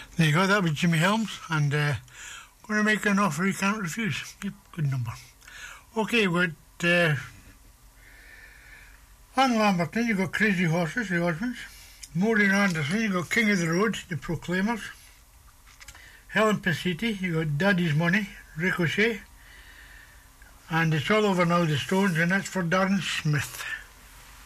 There you go, that was Jimmy Helms, and going to make an offer he can't refuse. Yep, good number. Okay, we've got Anne Lamberton, you've got Crazy Horses, the Osmonds. Maureen Anderson, you've got King of the Roads, the Proclaimers. Helen Pasiti, you've got Daddy's Money, Ricochet. And It's All Over Now, the Stones, and that's for Darren Smith.